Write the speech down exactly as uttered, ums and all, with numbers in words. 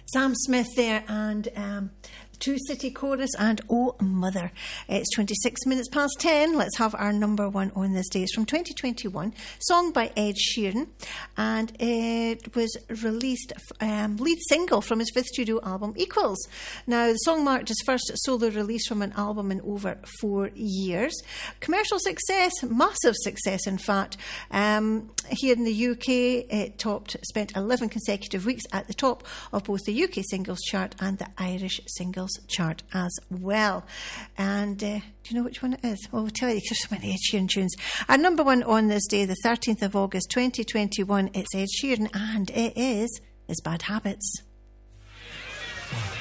Sam Smith there and um, Two City Chorus and Oh Mother. It's twenty-six minutes past ten. Let's have our number one on this day. It's from twenty twenty-one, song by Ed Sheeran, and it was released um, lead single from his fifth studio album Equals. Now, the song marked his first solo release from an album in over four years. Commercial success, massive success in fact. Um, here in the U K, it topped, spent eleven consecutive weeks at the top of both the U K singles chart and the Irish singles chart as well. And uh, do you know which one it is? Well, we'll tell you, there's so many Ed Sheeran tunes. Our number one on this day, the thirteenth of August twenty twenty-one, it's Ed Sheeran, and it is His Bad Habits.